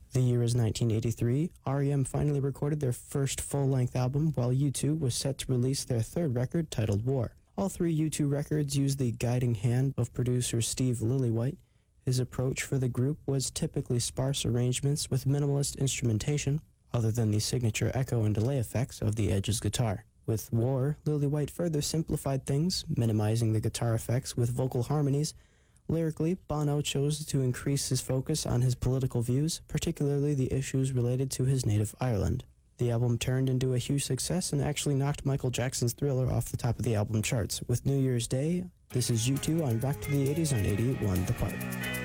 The year is 1983. R.E.M. finally recorded their first full-length album, while U2 was set to release their third record, titled War. All three U2 records used the guiding hand of producer Steve Lillywhite. His approach for the group was typically sparse arrangements with minimalist instrumentation, other than the signature echo and delay effects of the Edge's guitar. With War, Lillywhite further simplified things, minimizing the guitar effects with vocal harmonies. Lyrically, Bono chose to increase his focus on his political views, particularly the issues related to his native Ireland. The album turned into a huge success and actually knocked Michael Jackson's Thriller off the top of the album charts. With New Year's Day, this is U2 on Back to the 80s on 88.1 The Park.